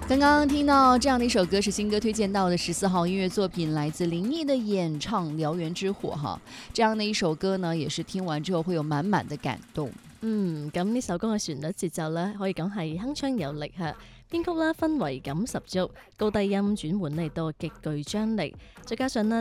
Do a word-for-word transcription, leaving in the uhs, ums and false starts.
刚刚聽到這樣的一首歌是新歌推薦到的十四號音樂作品，來自林憶的演唱《燎原之火》哈。這樣的一首歌呢，也是聽完之後會有滿滿的感動。 嗯，咁呢首歌嘅旋律節奏呢，可以講係鏗鏘有力嚇，編曲啦氛圍感十足，高低音轉換嚟到極具張力，再加上呢